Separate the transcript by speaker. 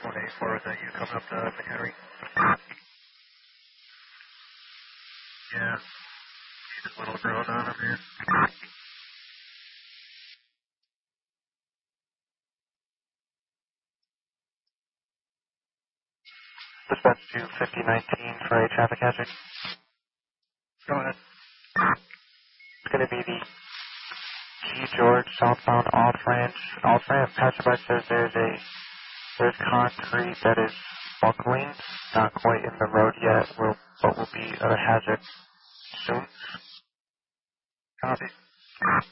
Speaker 1: 184, is that you coming up to McHenry? Yeah. See this little girl down up here? Dispatch to 5019 for a traffic hazard. Go ahead. It's going to be the G. George southbound off-ramp. Passerby says there's concrete that is buckling, not quite in the road yet, but will be a hazard soon. Copy.